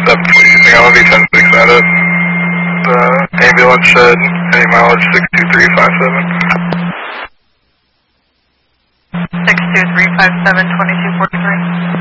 746, I'm going to be 10-6 at it. The ambulance said any mileage 62357. 62357, 2243.